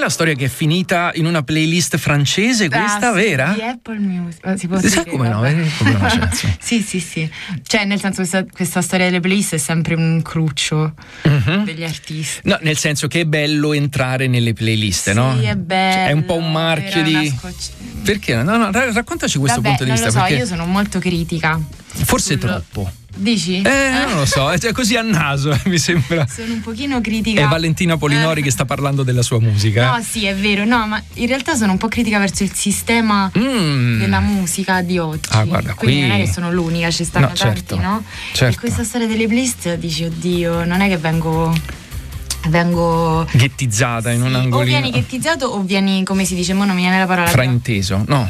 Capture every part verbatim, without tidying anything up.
la storia che è finita in una playlist francese, questa, ah, sì, vera? Di Apple Music, si può Sai dire, come no? vabbè. Come no, certo. Sì, sì, sì. Cioè, nel senso, questa, questa storia delle playlist è sempre un cruccio uh-huh. degli artisti. No, nel senso che è bello entrare nelle playlist, sì, no? Sì, è bello. Cioè, è un po' un marchio di... Scocci... Perché? No, no, raccontaci questo vabbè, punto di vista. Non lo so, perché... io sono molto critica. Forse sul... troppo. Dici? Eh, non lo so, è così a naso, mi sembra. Sono un pochino critica. È Valentina Polinori eh. che sta parlando della sua musica. No, sì, è vero, no, ma in realtà sono un po' critica verso il sistema mm. della musica di oggi. Ah, guarda, quindi qui... non è che sono l'unica, ci stanno no, tanti, certo, no? certo. E questa storia delle playlist dici, oddio, non è che vengo... vengo ghettizzata in sì, un angolino. O vieni ghettizzato o vieni, come si dice, mo non mi viene la parola. Frainteso, no.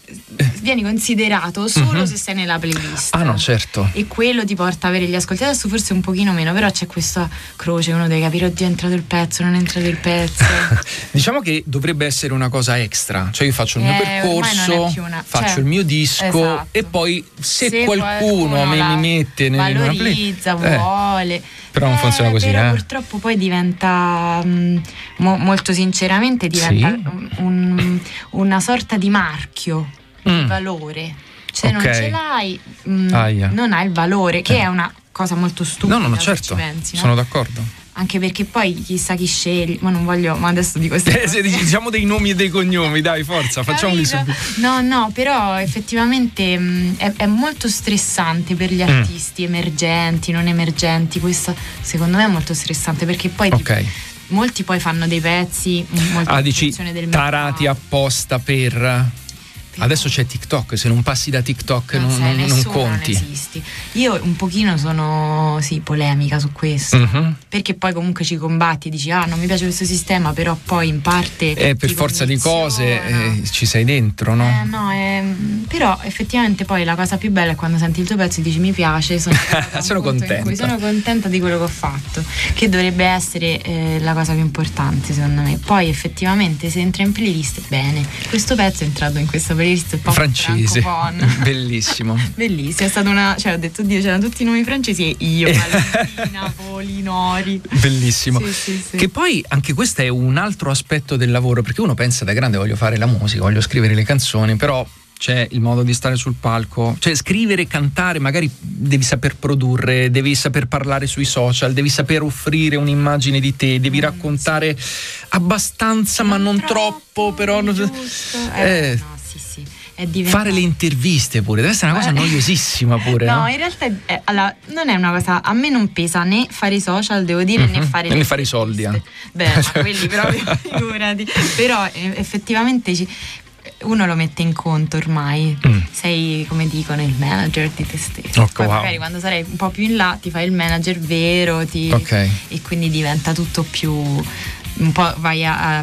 Vieni considerato solo uh-huh. se sei nella playlist. Ah no, certo. E quello ti porta a avere gli ascolti. Adesso forse un pochino meno, però c'è questa croce, uno deve capire, oddio è entrato il pezzo, non è entrato il pezzo. Diciamo che dovrebbe essere una cosa extra. Cioè io faccio il mio eh, percorso, una... faccio cioè, il mio disco esatto. e poi se, se qualcuno, qualcuno mi, mi mette nel valorizza, play, vuole eh, però non eh, funziona così, però eh. purtroppo poi diventa mh, mo, molto sinceramente diventa sì? un, un, una sorta di marchio Mm. di valore. Se okay. non ce l'hai mh, ah, yeah. non hai il valore, che eh. è una cosa molto stupida. No, no, no, certo, pensi, no? Sono d'accordo. Anche perché poi chissà chi sceglie, ma non voglio, ma adesso dico queste eh, diciamo dei nomi e dei cognomi, dai, forza, facciamoli subito. No, no, però effettivamente mh, è, è molto stressante per gli artisti mm. emergenti, non emergenti. Questo secondo me è molto stressante perché poi okay. ti, molti poi fanno dei pezzi molto ah, dici del tarati mercato. apposta per... Adesso c'è TikTok, se non passi da TikTok non, non, non, sei, non conti. Non esisti. Io un pochino sono sì polemica su questo, uh-huh. perché poi comunque ci combatti, dici ah non mi piace questo sistema, però poi in parte eh, per forza di cose eh, ci sei dentro, no? Eh, no eh, però effettivamente poi la cosa più bella è quando senti il tuo pezzo e dici mi piace, sono, sono contenta. In cui sono contenta di quello che ho fatto, che dovrebbe essere eh, la cosa più importante secondo me. Poi effettivamente se entra in playlist, bene, questo pezzo è entrato in questa playlist francese, bellissimo. Bellissimo, è stata una, cioè ho detto oddio, c'erano tutti i nomi francesi e io Valentina Polinori. Bellissimo. Sì, sì, sì. Che poi anche questo è un altro aspetto del lavoro, perché uno pensa da grande voglio fare la musica, voglio scrivere le canzoni, però c'è il modo di stare sul palco, cioè scrivere, cantare, magari devi saper produrre, devi saper parlare sui social, devi saper offrire un'immagine di te, devi mm, raccontare sì. abbastanza non ma non troppo, troppo però non... eh, eh, no, sì, sì. È fare le interviste pure deve essere una cosa eh. noiosissima pure. No, no? in realtà è, allora, non è una cosa, a me non pesa né fare i social, devo dire, mm-hmm. né fare né fare i soldi eh. beh ma quelli proprio figurati, però effettivamente ci uno lo mette in conto ormai, mm. sei come dicono il manager di te stesso. Okay, poi wow. magari quando sarai un po' più in là ti fai il manager vero, ti, okay. e quindi diventa tutto più un po' vai a, a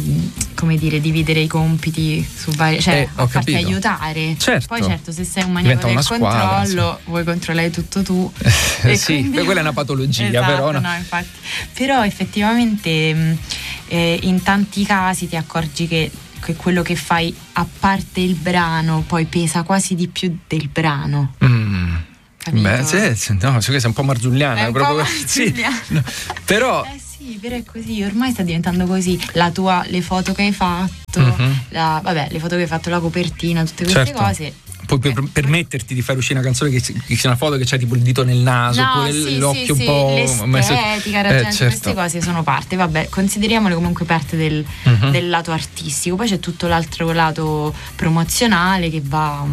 come dire dividere i compiti su vari, cioè eh, a farti aiutare. Certo. Poi certo se sei un maniaco del squadra, controllo sì. vuoi controllare tutto tu eh, sì, quindi... quella è una patologia. Esatto, però no? no, infatti. Però effettivamente eh, in tanti casi ti accorgi che che quello che fai a parte il brano poi pesa quasi di più del brano. Mm. Beh, sì, sì, no, questa è un po' marzulliana. È un proprio, po' marzulliana. Sì, no, però eh sì, però è così, ormai sta diventando così. La tua, le foto che hai fatto, uh-huh. la, vabbè, le foto che hai fatto, la copertina, tutte queste certo. cose. Puoi per, per, permetterti di fare uscire una canzone che, che sia una foto che c'è tipo il dito nel naso, no, oppure sì, l'occhio sì, un po' l'estetica, messo... eh, certo. queste cose sono parte, vabbè, consideriamole comunque parte del, uh-huh. del lato artistico. Poi c'è tutto l'altro lato promozionale che va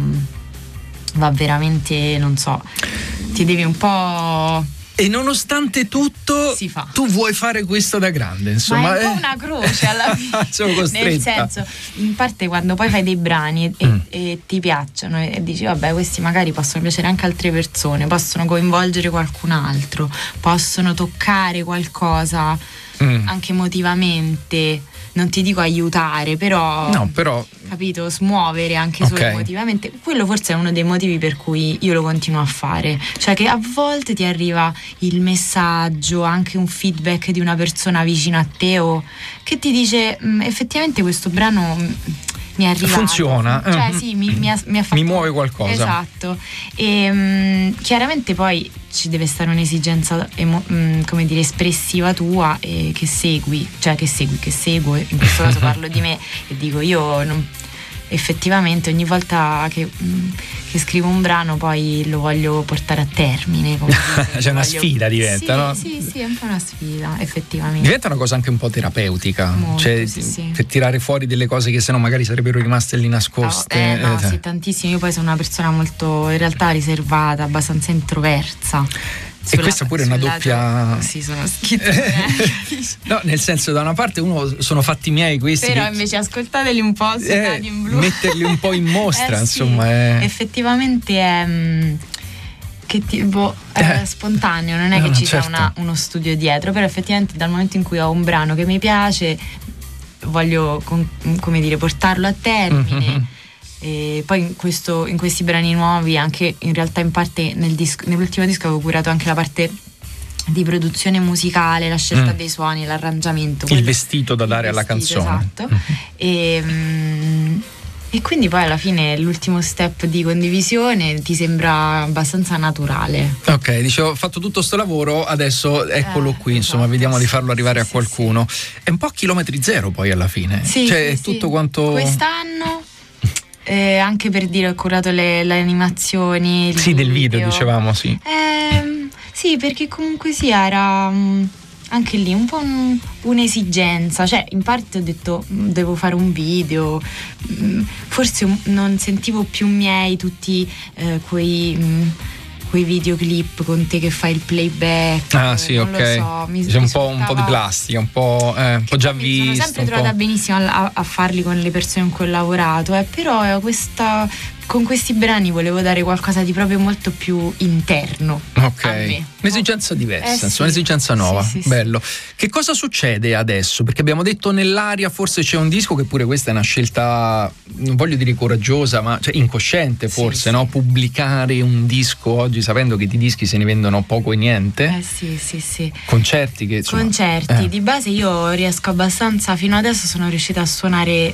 va veramente, non so, ti devi un po'. E nonostante tutto si fa. Tu vuoi fare questo da grande, insomma. Ma è un po' una croce alla fine. Sono costretta. Nel senso, in parte quando poi fai dei brani e, mm. e ti piacciono e dici vabbè questi magari possono piacere anche altre persone, possono coinvolgere qualcun altro, possono toccare qualcosa mm. anche emotivamente, non ti dico aiutare, però, no, però capito, smuovere anche okay. solo emotivamente. Quello forse è uno dei motivi per cui io lo continuo a fare, cioè che a volte ti arriva il messaggio, anche un feedback di una persona vicino a te o che ti dice effettivamente questo brano mi è arrivato. Funziona. Cioè sì, mi, mi, ha, mi ha fatto... Mi muove qualcosa. Esatto. E um, chiaramente poi ci deve stare un'esigenza emo- um, come dire espressiva tua e che segui, cioè che segui, che seguo, in questo caso parlo di me e dico io non, effettivamente ogni volta che, um, che scrivo un brano poi lo voglio portare a termine, come dire, cioè una voglio... sfida diventa, sì, no? Sì, sì, è un po' una sfida, effettivamente. Diventa una cosa anche un po' terapeutica, molto, cioè sì, sì. per tirare fuori delle cose che sennò magari sarebbero rimaste lì nascoste. No, eh, no, eh, sì, tantissimo. Io poi sono una persona molto in realtà riservata, abbastanza introversa. E sulla, questa pure è una doppia lato, sì, sono schizofrenica. No, nel senso, da una parte uno sono fatti miei questi, però che... invece ascoltateli un po' eh, in blu, metterli un po' in mostra, eh, insomma sì. è... effettivamente è che tipo è eh. spontaneo, non è no, che no, ci certo. sia una, uno studio dietro, però effettivamente dal momento in cui ho un brano che mi piace voglio come dire portarlo a termine. Mm-hmm. E poi in, questo, in questi brani nuovi, anche in realtà in parte nel disco, nell'ultimo disco avevo curato anche la parte di produzione musicale, la scelta mm. dei suoni, l'arrangiamento, il quello, vestito da dare il alla vestito, canzone. Esatto. Mm-hmm. E, um, e quindi poi alla fine l'ultimo step di condivisione ti sembra abbastanza naturale. Ok, dicevo, ho fatto tutto sto lavoro, adesso eccolo eh, qui, insomma, esatto, vediamo sì, di farlo arrivare sì, a qualcuno. Sì, sì. È un po' chilometri zero poi alla fine, sì, cioè sì, è tutto sì. quanto... Quest'anno eh, anche per dire ho curato le, le animazioni, sì, video. del video dicevamo, sì. Eh, sì, perché comunque sì, era... anche lì un po' un, un'esigenza, cioè in parte ho detto devo fare un video, forse non sentivo più miei tutti eh, quei, quei videoclip con te che fai il playback. Ah sì, non ok, lo so, mi, c'è mi un po', un po' di plastica, un po', eh, un po' già mi visto. Sono sempre trovata benissimo a, a farli con le persone con cui ho lavorato, eh, però questa... con questi brani volevo dare qualcosa di proprio molto più interno. Ok, a me. un'esigenza diversa, eh, insomma, sì. un'esigenza nuova. Sì, sì, bello. sì. Che cosa succede adesso? Perché abbiamo detto nell'aria forse c'è un disco, che pure questa è una scelta, non voglio dire coraggiosa, ma cioè incosciente forse, sì, no? Sì. Pubblicare un disco oggi sapendo che di dischi se ne vendono poco e niente. Eh sì, sì, sì. Concerti che insomma, Concerti, eh. di base io riesco abbastanza, fino adesso sono riuscita a suonare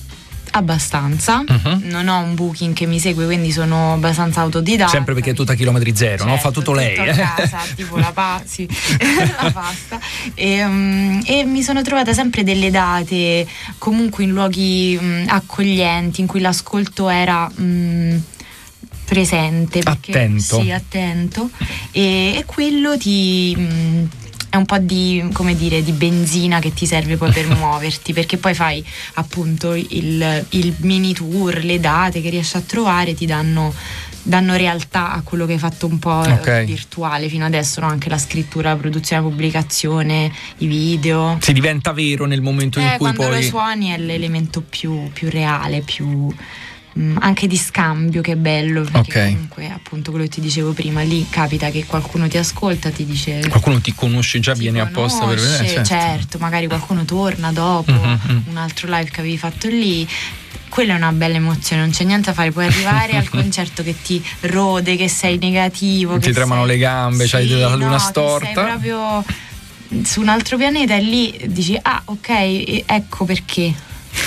abbastanza, uh-huh. non ho un booking che mi segue, quindi sono abbastanza autodidatta. Sempre perché è tutta a chilometri zero, certo, no? Fa tutto, tutto lei. a casa, tipo la, pa- sì, la pasta. E, um, e mi sono trovata sempre delle date, comunque in luoghi um, accoglienti, in cui l'ascolto era um, presente. Perché, attento. Sì, attento. E, e quello ti... Um, è un po' di, come dire, di benzina che ti serve poi per muoverti, perché poi fai appunto il, il mini tour, le date che riesci a trovare ti danno, danno realtà a quello che hai fatto un po' okay. virtuale fino adesso, no? Anche la scrittura, la produzione, la pubblicazione, i video. Si diventa vero nel momento eh, in cui quando poi... lo suoni è l'elemento più, più reale, più... anche di scambio, che è bello, perché okay. comunque appunto quello che ti dicevo prima, lì capita che qualcuno ti ascolta, ti dice qualcuno ti conosce già, ti viene conosce, apposta per vedere, certo. certo, magari qualcuno torna dopo mm-hmm. un altro live che avevi fatto lì. Quella è una bella emozione, non c'è niente da fare, puoi arrivare al concerto che ti rode, che sei negativo, ti che tremano sei... le gambe, sì, c'hai la luna no, storta, sei proprio su un altro pianeta e lì dici ah ok, ecco perché.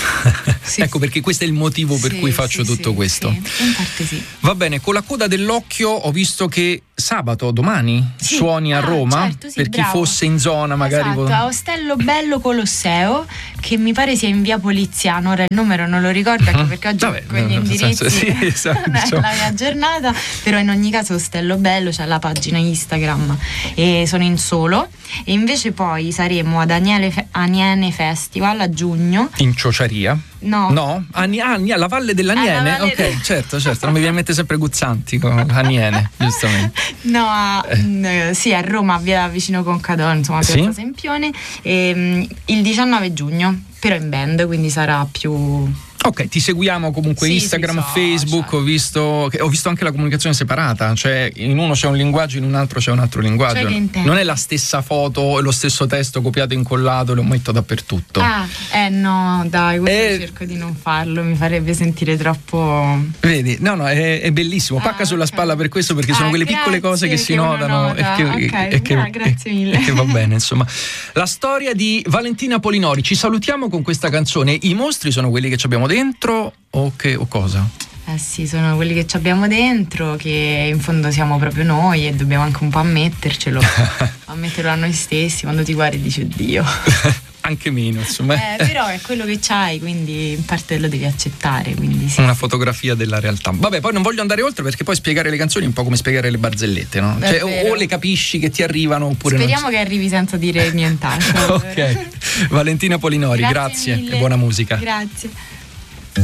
Sì, ecco perché questo è il motivo per sì, cui faccio sì, tutto sì, questo. Sì, in parte sì. Va bene, con la coda dell'occhio ho visto che sabato, domani, sì. suoni a ah, Roma, certo, sì, per chi bravo. fosse in zona magari. Esatto, a Ostello Bello Colosseo, che mi pare sia in via Poliziano, ora il numero non lo ricordo anche perché oggi Vabbè, con gli indirizzi senso, sì, esatto, non è la mia giornata, però in ogni caso Ostello Bello c'è la pagina Instagram e sono in solo. E invece poi saremo ad Aniene, Aniene Festival a giugno. In Ciociaria? No. No? Ani, Ani, alla Valle dell'Aniene? Valle ok, del... certo, certo, non mi viene in mente sempre Guzzanti con Aniene, giustamente. No, a, eh. mh, sì, a Roma, via vicino Concadon, insomma, Piazza sì? Sempione, e, mh, il diciannove giugno, però in band, quindi sarà più... Ok, ti seguiamo comunque sì, Instagram, Facebook, ho visto, ho visto anche la comunicazione separata, cioè in uno c'è un linguaggio, in un altro c'è un altro linguaggio. Cioè, che non è la stessa foto e lo stesso testo copiato e incollato, lo metto dappertutto. Ah, eh no, dai, questo eh, cerco di non farlo, mi farebbe sentire troppo... Vedi, no, no, è, è bellissimo, pacca ah, sulla okay. spalla per questo, perché ah, sono quelle grazie, piccole cose che, che si notano nota. e che, okay. e che, ah, grazie mille. E che va bene, insomma. La storia di Valentina Polinori, ci salutiamo con questa canzone. I mostri sono quelli che ci abbiamo detto. dentro o, che, o cosa? Eh sì, sono quelli che ci abbiamo dentro, che in fondo siamo proprio noi e dobbiamo anche un po' ammettercelo, ammetterlo a noi stessi. Quando ti guardi dici oddio. Anche meno, insomma. Eh, però è quello che c'hai, quindi in parte lo devi accettare. Quindi sì. Una fotografia della realtà. Vabbè, poi non voglio andare oltre perché poi spiegare le canzoni è un po' come spiegare le barzellette, no? Cioè, o, o le capisci che ti arrivano oppure speriamo non. che arrivi senza dire nient'altro. Ok. Valentina Polinori, grazie, grazie e buona musica. Grazie.